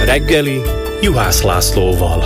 reggeli Juhász Lászlóval.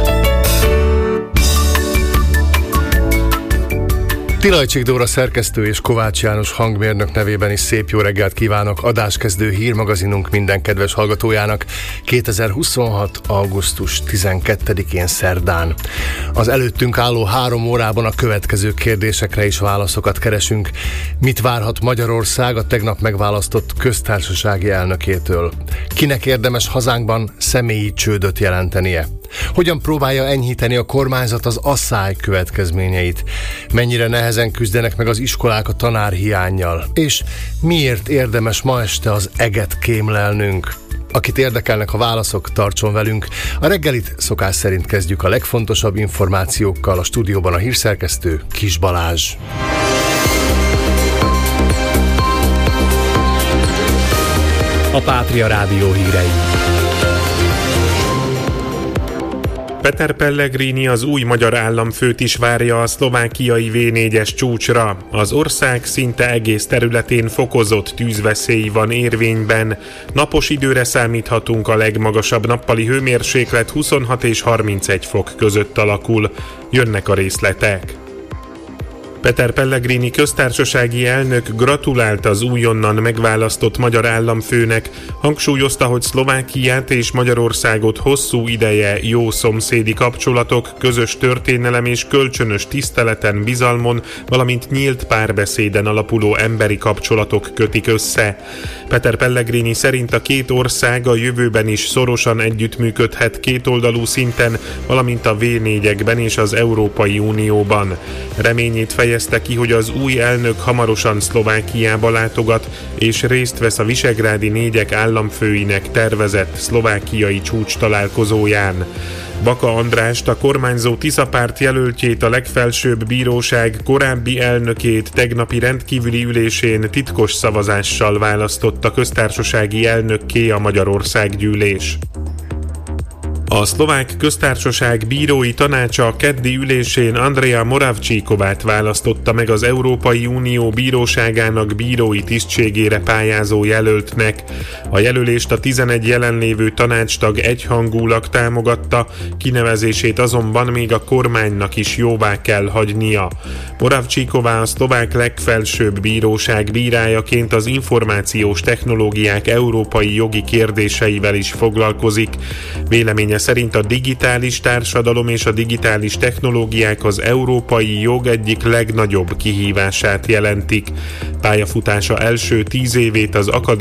Tilajcsik Dóra szerkesztő és Kovács János hangmérnök nevében is szép jó reggelt kívánok adáskezdő hírmagazinunk minden kedves hallgatójának 2026. augusztus 12-én szerdán. Az előttünk álló 3 órában a következő kérdésekre is válaszokat keresünk. Mit várhat Magyarország a tegnap megválasztott köztársasági elnökétől? Kinek érdemes hazánkban személyi csődöt jelentenie? Hogyan próbálja enyhíteni a kormányzat az asszály következményeit? Mennyire nehezen küzdenek meg az iskolák a tanárhiánnyal? És miért érdemes ma este az eget kémlelnünk? Akit érdekelnek a válaszok, tartson velünk. A reggelit szokás szerint kezdjük a legfontosabb információkkal, a stúdióban a hírszerkesztő Kis Balázs. A Pátria Rádió hírei. Peter Pellegrini, az új magyar államfőt is várja a szlovákiai V4-es csúcsra. Az ország szinte egész területén fokozott tűzveszély van érvényben. Napos időre számíthatunk, a legmagasabb nappali hőmérséklet 26 és 31 fok között alakul. Jönnek a részletek. Peter Pellegrini köztársasági elnök gratulált az újonnan megválasztott magyar államfőnek, hangsúlyozta, hogy Szlovákiát és Magyarországot hosszú ideje jó szomszédi kapcsolatok, közös történelem és kölcsönös tiszteleten, bizalmon, valamint nyílt párbeszéden alapuló emberi kapcsolatok kötik össze. Peter Pellegrini szerint a két ország a jövőben is szorosan együttműködhet kétoldalú szinten, valamint a V4-ekben és az Európai Unióban. Reményét fejezte ki, hogy az új elnök hamarosan Szlovákiába látogat, és részt vesz a Visegrádi négyek államfőinek tervezett szlovákiai csúcs találkozóján. Baka Andrást, a kormányzó Tisza párt jelöltjét, a legfelsőbb bíróság korábbi elnökét tegnapi rendkívüli ülésén titkos szavazással választotta köztársasági elnökké a Magyarországgyűlés. A szlovák köztársaság bírói tanácsa a keddi ülésén Andrea Moravcsíkovát választotta meg az Európai Unió bíróságának bírói tisztségére pályázó jelöltnek. A jelölést a 11 jelenlévő tanácstag egyhangúlag támogatta, kinevezését azonban még a kormánynak is jóvá kell hagynia. Moravcsíková a szlovák legfelsőbb bíróság bírájaként az információs technológiák európai jogi kérdéseivel is foglalkozik. Véleménye szerint a digitális társadalom és a digitális technológiák az európai jog egyik legnagyobb kihívását jelentik. Pályafutása első 10 évét az